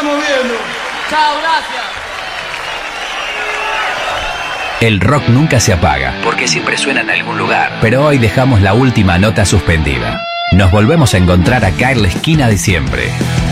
estamos viendo. Chao, gracias. El rock nunca se apaga, porque siempre suena en algún lugar. Pero hoy dejamos la última nota suspendida. Nos volvemos a encontrar acá en la esquina de siempre.